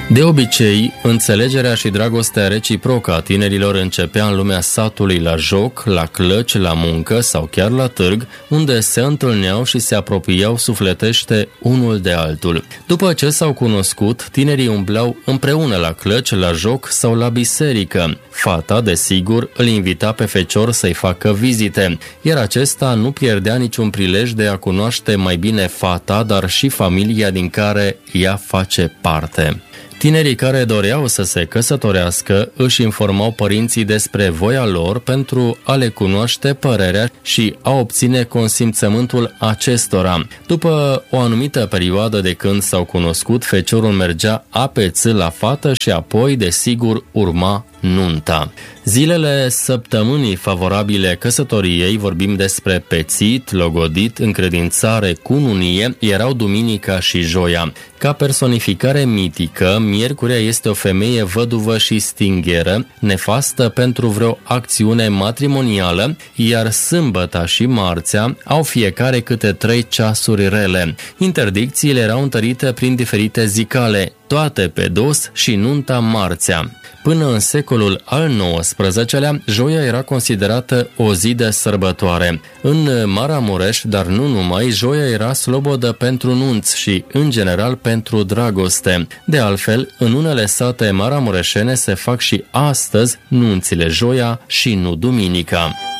De obicei, înțelegerea și dragostea reciprocă a tinerilor începea în lumea satului la joc, la clăci, la muncă sau chiar la târg, unde se întâlneau și se apropiau sufletește unul de altul. După ce s-au cunoscut, tinerii umbleau împreună la clăci, la joc sau la biserică. Fata, desigur, îl invita pe fecior să-i facă vizite, iar acesta nu pierdea niciun prilej de a cunoaște mai bine fata, dar și familia din care ea face parte. Tinerii care doreau să se căsătorească își informau părinții despre voia lor pentru a le cunoaște părerea și a obține consimțământul acestora. După o anumită perioadă de când s-au cunoscut, feciorul mergea apeț la fată și apoi, desigur, urma nunta. Zilele săptămânii favorabile căsătoriei, vorbim despre pețit, logodit, încredințare, cununie, erau duminica și joia. Ca personificare mitică, miercurea este o femeie văduvă și stingheră, nefastă pentru vreo acțiune matrimonială, iar sâmbăta și marțea au fiecare câte 3 ceasuri rele. Interdicțiile erau întărite prin diferite zicale, toate pe dos și nunta marțea. Până în secolul al XIX-lea, joia era considerată o zi de sărbătoare. În Maramureș, dar nu numai, joia era slobodă pentru nunți și, în general, pentru dragoste. De altfel, în unele sate maramureșene se fac și astăzi nunțile joia și nu duminica.